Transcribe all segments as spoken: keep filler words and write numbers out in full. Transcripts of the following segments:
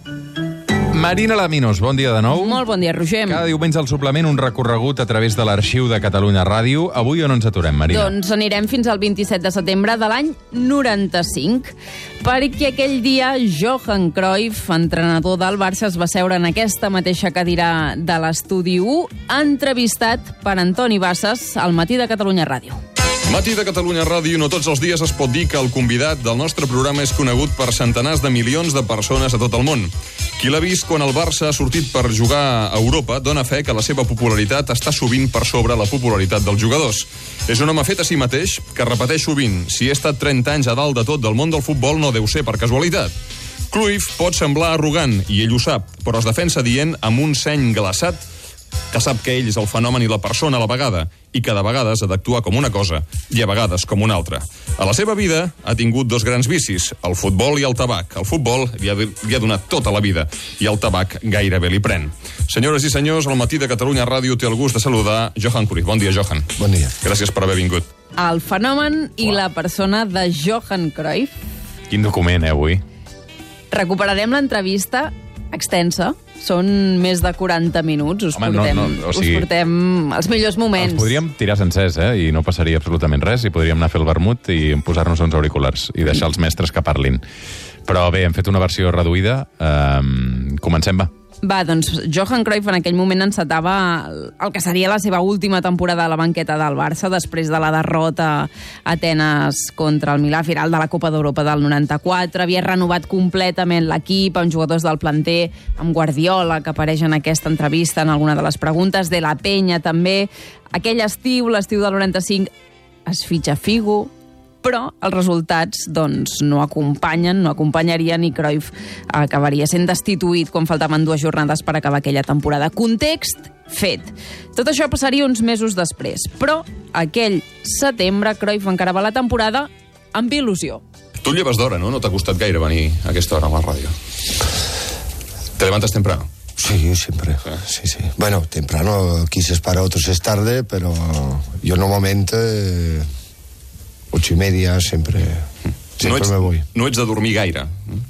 Marina Laminos, bon dia de nou. Molt bon dia, Roger. Cada diumenge al suplement un recorregut a través de l'arxiu de Catalunya Ràdio. Avui on ens aturem, Marina? Doncs anirem fins al vint-i-set de setembre de l'any noranta-cinc, perquè aquell dia Johan Cruyff, entrenador del Barça, es va seure en aquesta mateixa cadira de l'estudi u, entrevistat per Antoni Bassas al Matí de Catalunya Ràdio. Matí de Catalunya Ràdio, no tots els dies es pot dir que el convidat del nostre programa és conegut per centenars de milions de persones a tot el món. Qui l'ha vist quan el Barça ha sortit per jugar a Europa dona fe que la seva popularitat està sovint per sobre la popularitat dels jugadors. És un home fet a si mateix que repeteix sovint: si he estat trenta anys a dalt de tot del món del futbol no deu ser per casualitat. Cruyff pot semblar arrogant, i ell ho sap, però es defensa dient amb un seny glaçat que sap que ell és el fenomen i la persona a la vegada, i que de vegades ha d'actuar com una cosa i a vegades com una altra. A la seva vida ha tingut dos grans vicis, el futbol i el tabac. El futbol li ha, li ha donat tota la vida i el tabac gairebé li pren. Senyores i senyors, al Matí de Catalunya Ràdio té el gust de saludar Johan Cruyff. Bon dia, Johan. Bon dia. Gràcies per haver vingut. El fenomen i la persona de Johan Cruyff. Quin document, eh, avui? Recuperarem l'entrevista extensa. Són més de quaranta minuts. Us, Home, portem, no, no, o sigui, us portem els millors moments. Els podríem tirar sencers, eh? I no passaria absolutament res, i podríem anar a fer el vermut i posar-nos uns auriculars i deixar els mestres que parlin. Però bé, hem fet una versió reduïda. Um, comencem, va. Va, doncs Johan Cruyff en aquell moment encetava el que seria la seva última temporada a la banqueta del Barça, després de la derrota a Atenes contra el Milà, final de la Copa d'Europa del noranta-quatre. Havia renovat completament l'equip amb jugadors del planter, amb Guardiola, que apareix en aquesta entrevista en alguna de les preguntes, de la Penya també. Aquell estiu, l'estiu del noranta-cinc, es fitxa Figo, però els resultats doncs, no acompanyen, no acompanyarien, i Cruyff acabaria sent destituït quan faltaven dues jornades per acabar aquella temporada. Context fet. Tot això passaria uns mesos després, però aquell setembre Cruyff encarava la temporada amb il·lusió. Tu lleves d'hora, no? No t'ha costat gaire venir a aquesta hora a la ràdio. ¿Te levantas temprano? Sí, siempre. Sí, sí. Bueno, temprano quizás para otros es tarde, pero yo normalmente ocho y media siempre, siempre no ets, me voy. No ets de dormir gaire?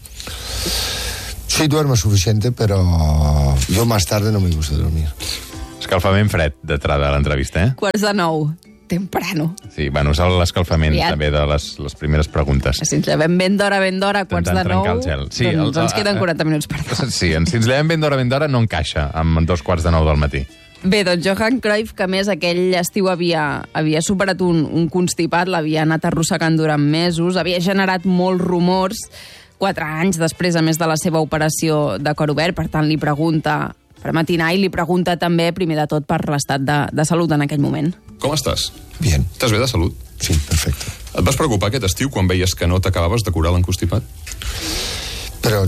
Sí, duermo suficiente, pero yo más tarde no me gusta dormir. Escalfament fred d'entrada a l'entrevista, eh? Quarts de nou. Temprano. Sí, bueno, és l'escalfament Ja. també de les, les primeres preguntes. Si ens llevem ben d'hora, ben d'hora, quarts de nou, el gel. Sí, doncs el, ens queden quaranta minuts per tot. Sí, si ens llevem ben d'hora, ben d'hora, no encaixa amb dos quarts de nou del matí. Bé, doncs Johan Cruyff, que a més aquell estiu havia, havia superat un, un constipat, l'havia anat arrossegant durant mesos, havia generat molts rumors, quatre anys després, a més de la seva operació de cor obert. Per tant, li pregunta per matinar i li pregunta també, primer de tot, per l'estat de, de salut en aquell moment. Com estàs? Bien. Estàs bé de salut? Sí, perfecto. Et vas preocupar aquest estiu quan veies que no t'acabaves de curar l'encostipat? Pero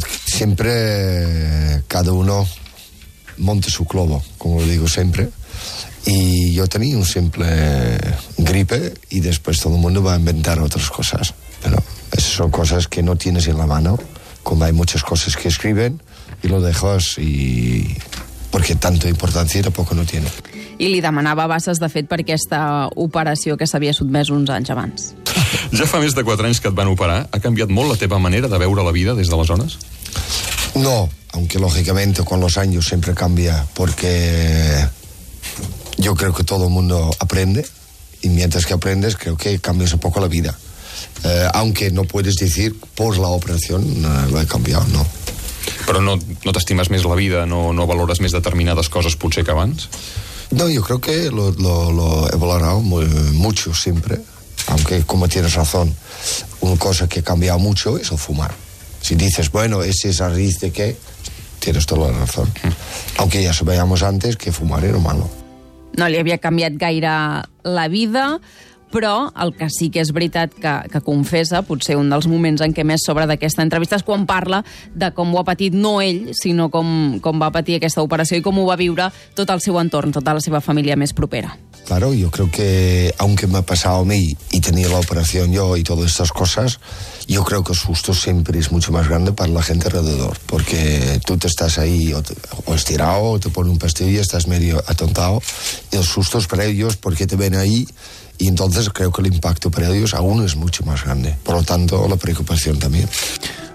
siempre cada uno monte su globo, como lo digo siempre. Y yo tenía un simple gripe y después todo el mundo va a inventar otras cosas. Pero esas son cosas que no tienes en la mano, como hay muchas cosas que escriben y lo dejas y porque tanta importancia tampoco no tiene. I li demanava Bassas, de fet, per aquesta operació que s'havia sotmès uns anys abans. Ja fa més de quatre anys que et van operar. Ha canviat molt la teva manera de veure la vida des d'aleshores? No, aunque lógicamente con los años siempre cambia, porque yo creo que todo el mundo aprende, y mientras que aprendes creo que cambias un poco la vida. Eh, aunque no puedes decir por la operación eh, lo he cambiado, no. Però no, no t'estimes més la vida, no, no valores més determinades coses potser que abans? No, yo creo que lo, lo, lo he valorado muy, mucho siempre, aunque como tienes razón, una cosa que ha cambiado mucho es el fumar. Si dices, bueno, ese es a raíz de que, tienes toda la razón. Aunque ya sabíamos antes que fumar era malo. No li havia canviat gaire la vida, però el que sí que és veritat que, que confessa, potser un dels moments en què més s'obre d'aquesta entrevista, és quan parla de com ho ha patit no ell, sinó com, com va patir aquesta operació i com ho va viure tot el seu entorn, tota la seva família més propera. Claro, yo creo que aunque me ha pasado a mí y tenía la operación yo y todas estas cosas, yo creo que el susto siempre es mucho más grande para la gente alrededor, porque tú te estás ahí o, te, o estirado o te ponen un pastillo y estás medio atontado, y el susto es para ellos porque te ven ahí, y entonces creo que el impacto para ellos aún es mucho más grande. Por lo tanto, la preocupación también.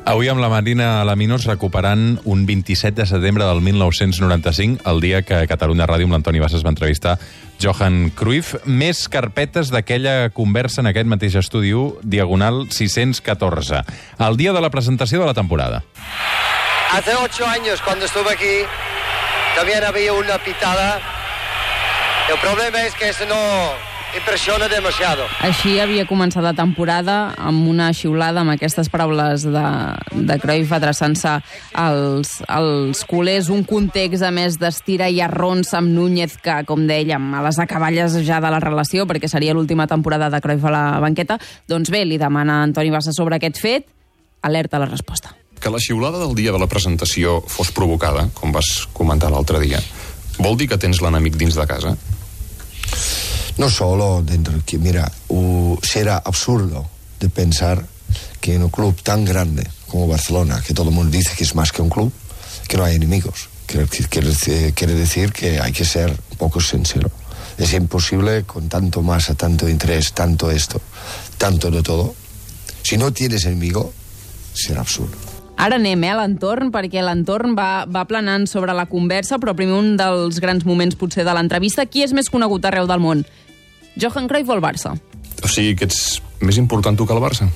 Avui amb la Marina Alaminos recuperant un vint-i-set de setembre del mil nou-cents noranta-cinc, el dia que a Catalunya Ràdio amb l'Antoni Bassas va entrevistar Johan Cruyff. Més carpetes d'aquella conversa en aquest mateix estudi u, diagonal sis-cents catorze. El dia de la presentació de la temporada. Hace ocho años, cuando estuve aquí, también había una pitada. El problema es que eso no impressiona demasiado. Així havia començat la temporada amb una xiulada, amb aquestes paraules de, de Cruyff adreçant-se als, als culers, un context a més d'estira i arrons amb Núñez, que, com dèiem, a les acaballes ja de la relació, perquè seria l'última temporada de Cruyff a la banqueta. Doncs bé, li demana a Antoni Bassas sobre aquest fet, alerta la resposta. Que la xiulada del dia de la presentació fos provocada, com vas comentar l'altre dia, vol dir que tens l'enemic dins de casa? No solo dentro, que mira, uh, será absurdo de pensar que en un club tan grande como Barcelona, que todo el mundo dice que es más que un club, que no hay enemigos. Quiere, quiere, quiere decir que hay que ser un poco sincero. Es imposible con tanto masa, tanto interés, tanto esto, tanto de todo. Si no tienes enemigo, serà absurd. Ara anem eh, a l'entorn, perquè l'entorn va, va planant sobre la conversa, però primer un dels grans moments potser de l'entrevista. Qui és més conegut arreu del món? Johan Cruyff o el Barça? O sigui que ets més important tu que el Barça?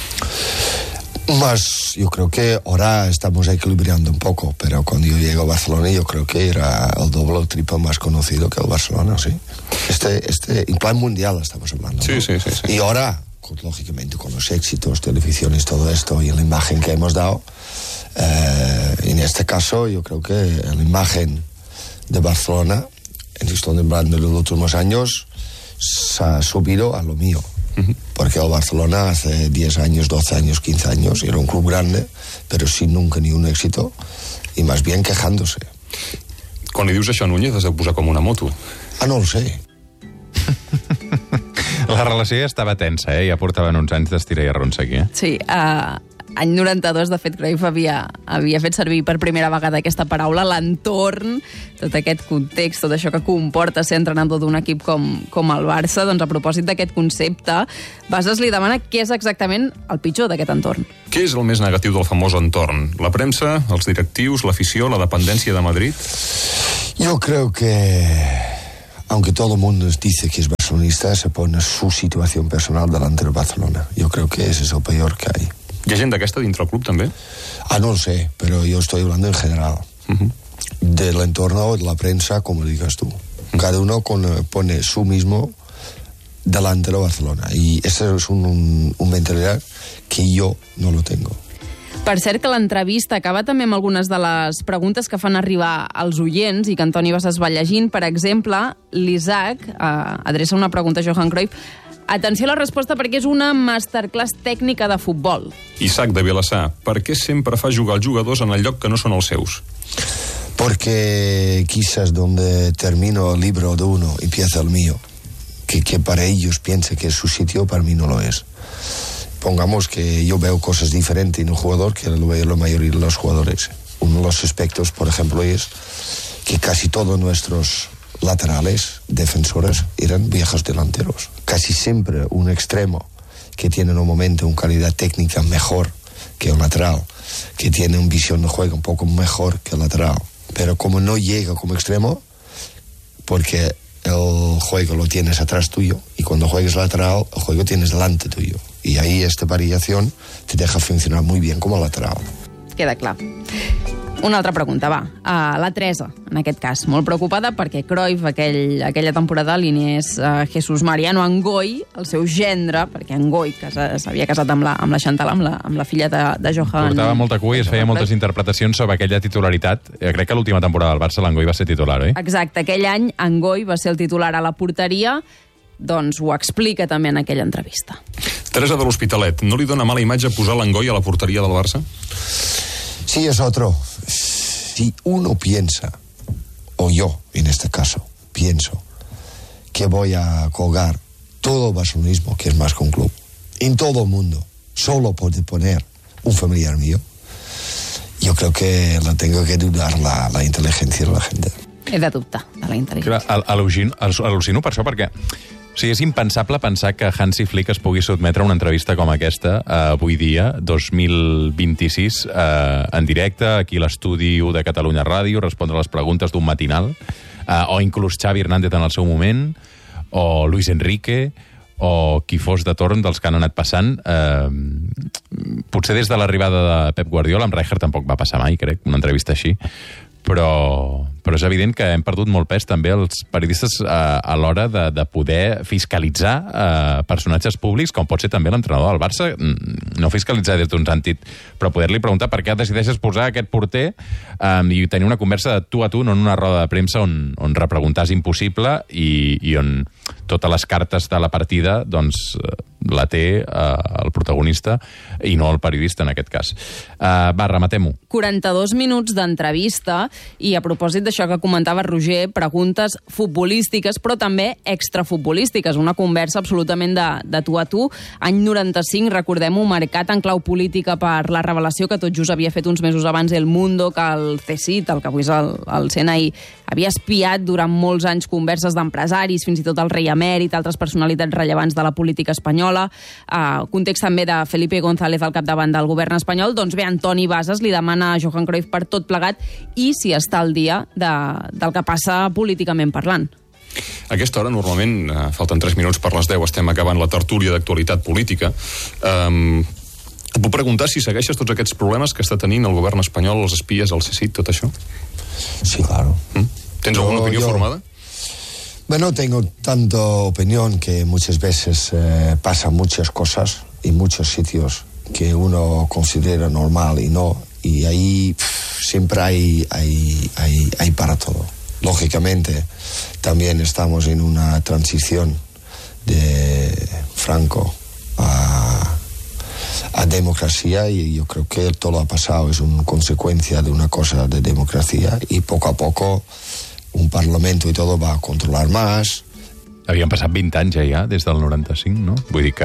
Más, yo creo que ahora estamos equilibrando un poco, pero cuando yo llego a Barcelona yo creo que era el doble o triple más conocido que el Barcelona, sí. Este, este, en plan mundial estamos hablando, sí, ¿no? sí, sí, sí. Y ahora, lógicamente, con los éxitos, televisiones, todo esto, y la imagen que hemos dado, eh, en este caso yo creo que la imagen de Barcelona, estoy hablando de los últimos años, se ha subido a lo mío. Uh-huh. Porque el Barcelona hace diez años, doce años, quince años era un club grande, pero sin nunca ni un éxito, y más bien quejándose. Quan li dius això a Núñez has de posar com una moto. Ah, no ho sé. La relació ja estava tensa, eh? Ja portaven uns anys d'estira i arronsa aquí, eh? Sí, uh, any noranta-dos, de fet, Cruyff havia, havia fet servir per primera vegada aquesta paraula, l'entorn, tot aquest context, tot això que comporta ser entrenador d'un equip com, com el Barça. Doncs a propòsit d'aquest concepte, Bassas li demana què és exactament el pitjor d'aquest entorn. Què és el més negatiu del famós entorn? La premsa, els directius, l'afició, la dependència de Madrid? Yo creo que, aunque todo el mundo dice que es barcelonista, se pone su situación personal delante de Barcelona. Yo creo que ese es el peor que hay. Hi ha gent d'aquesta dintre el club, també? Ah, no lo sé, pero yo estoy hablando en general. Uh-huh. Del entorno de la prensa, como digas tú. Uh-huh. Cada uno con, pone su mismo delante de Barcelona. Y esa es un, un, un mentalidad que yo no lo tengo. Per cert, que l'entrevista acaba també amb algunes de les preguntes que fan arribar als oients i que Antoni Bassas va llegint. Per exemple, l'Isaac eh, adreça una pregunta a Johan Cruyff. Atenció a la resposta, perquè és una masterclass tècnica de futbol. Isaac de Vilassar, per què sempre fa jugar els jugadors en el lloc que no són els seus? Porque quizás donde termino el libro de uno empieza el mío. Que, que para ellos piense que es su sitio, para mí no lo es. Pongamos que yo veo cosas diferentes en un jugador que lo veo la mayoría de los jugadores. Uno de los aspectos, por ejemplo, es que casi todos nuestros laterales, defensores, eran viejos delanteros. Casi siempre un extremo que tiene en un momento una calidad técnica mejor que un lateral, que tiene una visión de juego un poco mejor que el lateral. Pero como no llega como extremo, porque el juego lo tienes atrás tuyo, y cuando juegues lateral, el juego tienes delante tuyo. Y ahí esta variación te deja funcionar muy bien como lateral. Queda clar. Una altra pregunta, va. Uh, la Teresa, en aquest cas, molt preocupada perquè Cruyff, aquell, aquella temporada, alineés uh, Jesús Mariano Angoy, el seu gendre, perquè Angoy s'havia casat amb la, amb la Chantal, amb la, amb la filla de, de Johan. Portava molta cua i es feia moltes interpretacions sobre aquella titularitat. Crec que l'última temporada del Barça l'Angoy va ser titular, oi? Exacte, aquell any Angoy va ser el titular a la porteria, doncs ho explica també en aquella entrevista. Teresa de l'Hospitalet, no li dona mala imatge posar l'Angoy a la porteria del Barça? Sí, es otro. Si uno piensa, o yo en este caso, pienso que voy a colgar todo el barcelonismo, que es más que un club, en todo el mundo, solo por poner un familiar mío, yo creo que la tengo que dudar la, la inteligencia de la gente. He de dubtar de la intel·ligència. Al·lucino, al·lucino per això, perquè O sigui, és impensable pensar que Hansi Flick es pugui sotmetre a una entrevista com aquesta eh, avui dia, dos mil vint-i-sis, eh, en directe, aquí a l'estudi u de Catalunya Ràdio, respondre a les preguntes d'un matinal, eh, o inclús Xavi Hernández en el seu moment, o Luis Enrique, o qui fos de torn dels que han anat passant. Eh, potser des de l'arribada de Pep Guardiola, amb Rijkaard tampoc va passar mai, crec, una entrevista així, però, però és evident que hem perdut molt pes també els periodistes eh, a l'hora de, de poder fiscalitzar eh, personatges públics, com pot ser també l'entrenador del Barça, no fiscalitzar des d'un sentit, però poder-li preguntar per què decideixes posar aquest porter eh, i tenir una conversa de tu a tu, no en una roda de premsa on, on repreguntar és impossible i, i on totes les cartes de la partida doncs la té eh, el protagonista i no el periodista en aquest cas. Eh, va, rematem-ho. quaranta-dos minuts d'entrevista i a propòsit d'això que comentava Roger, preguntes futbolístiques però també extrafutbolístiques, una conversa absolutament de, de tu a tu. Any noranta-cinc, recordem-ho, marcat en clau política per la revelació que tot just havia fet uns mesos abans El Mundo, que el C S I T, el que avui és el, el C N I, havia espiat durant molts anys converses d'empresaris, fins i tot el rei emèrit, altres personalitats rellevants de la política espanyola, uh, context també de Felipe González al capdavant del govern espanyol. Doncs bé, Antoni Bases li demana a Johan Cruyff per tot plegat i si està al dia de, del que passa políticament parlant. A aquesta hora, normalment, eh, falten tres minuts per les deu, estem acabant la tertúlia d'actualitat política. Um, et puc preguntar si segueixes tots aquests problemes que està tenint el govern espanyol, els espies, el C S I T, tot això? Sí, claro. Mm? Tens Yo, alguna opinió yo, formada? Bueno, tengo tanta opinión que muchas veces eh, pasan muchas cosas en muchos sitios que uno considera normal y no, y ahí pff, siempre hay, hay, hay, hay para todo. Lógicamente, también estamos en una transición de Franco a, a democracia y yo creo que todo lo ha pasado es una consecuencia de una cosa de democracia y poco a poco un parlamento y todo va a controlar más. Havien passat vint anys ja, ja des del noranta-cinc, no? Vull dir que,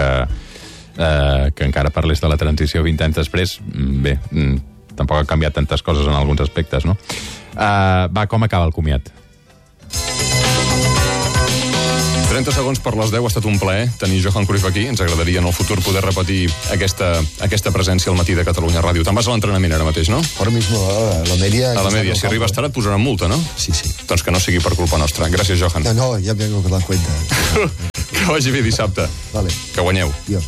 eh, que encara parles de la transició vint anys després, bé, tampoc han canviat tantes coses en alguns aspectes, no? Uh, va, com acaba el comiat? trenta segons per les deu, ha estat un plaer tenir Johan Cruyff aquí. Ens agradaria en el futur poder repetir aquesta, aquesta presència al matí de Catalunya Ràdio. Te'n vas a l'entrenament ara mateix, no? Ahora mismo a la media... A la media. Si arribes tard et posaran multa, no? Sí, sí. Doncs que no sigui per culpa nostra. Gràcies, Johan. No, no, ya vengo con la cuenta. Que vagi bé dissabte. Vale. Que guanyeu. Dios.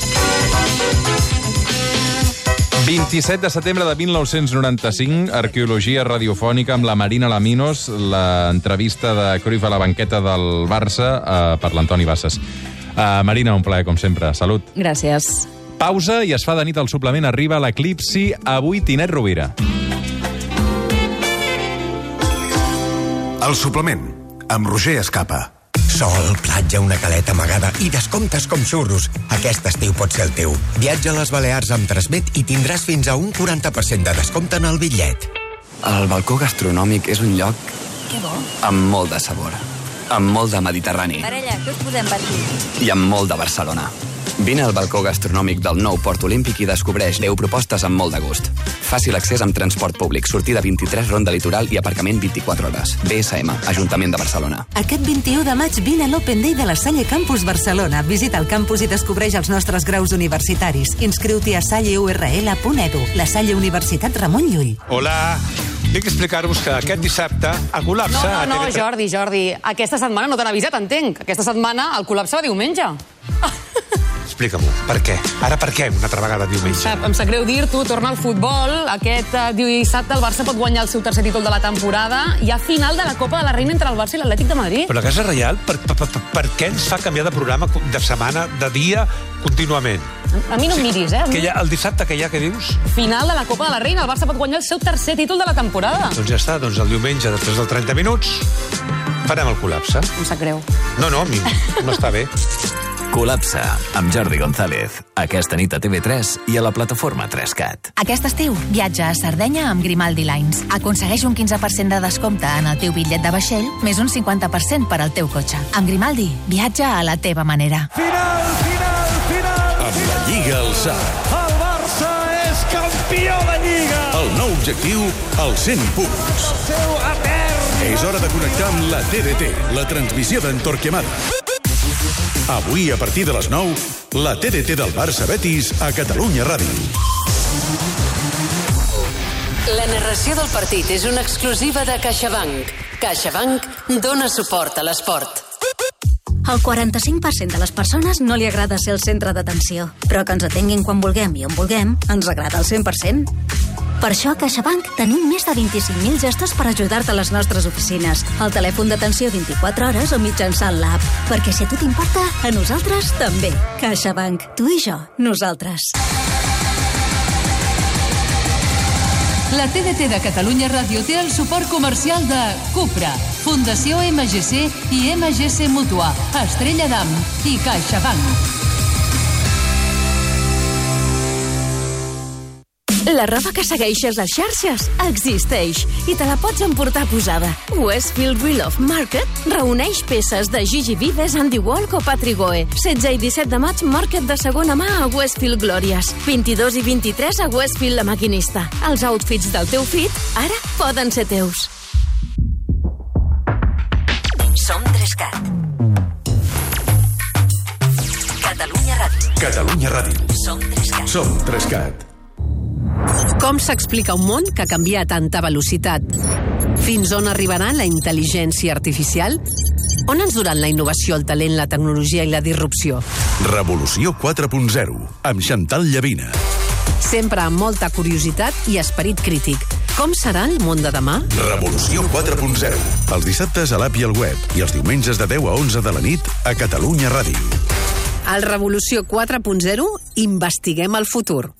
vint-i-set de setembre de mil nou-cents noranta-cinc, arqueologia radiofònica amb la Marina Laminos, l'entrevista de Cruyff a la banqueta del Barça eh, per l'Antoni Bases. Uh, Marina, un plaer, com sempre. Salut. Gràcies. Pausa i es fa de nit al suplement. Arriba l'Eclipsi. Avui, Tinet Rovira. El suplement, amb Roger Escapa. Sol, platja, una caleta amagada i descomptes com xurros. Aquest estiu pot ser el teu. Viatja a les Balears amb Transmet i tindràs fins a un quaranta per cent de descompte en el bitllet. El balcó gastronòmic és un lloc Que bo. amb molt de sabor, amb molt de mediterrani Parella, què us podem patir? i amb molt de Barcelona. Vine al balcó gastronòmic del nou Port Olímpic i descobreix deu propostes amb molt de gust. Fàcil accés amb transport públic, sortida vint-i-tres, ronda litoral i aparcament vint-i-quatre hores. B S M, Ajuntament de Barcelona. Aquest vint-i-u de maig vine a l'Open Day de la Salle Campus Barcelona. Visita el campus i descobreix els nostres graus universitaris. Inscriu-t'hi a salle u erre ele punt edu. La Salle Universitat Ramon Llull. Hola. Vinc a explicar-vos que aquest dissabte a Col·lapse... No, no, no, a T V tres... Jordi, Jordi. Aquesta setmana no t'han avisat, entenc. Aquesta setmana el col·lapse va diumenge. Explica-m'ho, per què? Ara per què una altra vegada diumenge? Sap, em sap greu dir-t'ho, torna al futbol. Aquest uh, dissabte el Barça pot guanyar el seu tercer títol de la temporada. Hi ha final de la Copa de la Reina entre el Barça i l'Atlètic de Madrid. Però la Casa Reial, per, per, per, per què ens fa canviar de programa de setmana, de dia, contínuament? A mi no em miris, eh? Que hi ha, el dissabte que hi ha, què dius? Final de la Copa de la Reina. El Barça pot guanyar el seu tercer títol de la temporada. Doncs ja està, doncs el diumenge, després dels trenta minuts, farem el col·lapse. Em sap greu. No, no, a mi m'està bé. Col·lapse, amb Jordi González. Aquesta nit a T V tres i a la plataforma tres cat. Aquest estiu, viatja a Sardenya amb Grimaldi Lines. Aconsegueix un quinze per cent de descompte en el teu bitllet de vaixell, més un cinquanta per cent per al teu cotxe. Amb Grimaldi, viatja a la teva manera. Final, final, final! Amb la Lliga al S A. El Barça és campió de Lliga! El nou objectiu, els cent punts. El seu etern! És hora de connectar amb la T D T, la transmissió d'en Torquemada. Avui, a partir de les nou, la T D T del Barça Betis a Catalunya Ràdio. La narració del partit és una exclusiva de CaixaBank. CaixaBank dona suport a l'esport. El quaranta-cinc per cent de les persones no li agrada ser el centre d'atenció, però que ens atenguin quan vulguem i on vulguem ens agrada el cent per cent. Per això a CaixaBank tenim més de vint-i-cinc mil gestos per ajudar-te a les nostres oficines, al telèfon d'atenció vint-i-quatre hores o mitjançant l'app. Perquè si a tu t'importa, a nosaltres també. CaixaBank. Tu i jo. Nosaltres. La T D T de Catalunya Ràdio té el suport comercial de Cupra, Fundació M G C i M G C Mútua, Estrella d'Am i CaixaBank. La roba que segueixes les xarxes existeix i te la pots emportar posada. Westfield Real of Market reuneix peces de Gigi Vives, Andy Walk o Patrick Goe. setze i disset de maig, Market de segona mà a Westfield Glòries. vint-i-dos i vint-i-tres a Westfield La Maquinista. Els outfits del teu fit ara poden ser teus. Som Trescat. Catalunya Ràdio. Catalunya Ràdio. Som Trescat. Som Trescat. Com s'explica un món que canvia a tanta velocitat? Fins on arribarà la intel·ligència artificial? On ens duran la innovació, el talent, la tecnologia i la disrupció? Revolució quatre punt zero, amb Chantal Llavina. Sempre amb molta curiositat i esperit crític. Com serà el món de demà? Revolució quatre punt zero, els dissabtes a l'app i al web i els diumenges de deu a onze de la nit a Catalunya Ràdio. Al Revolució quatre punt zero investiguem el futur.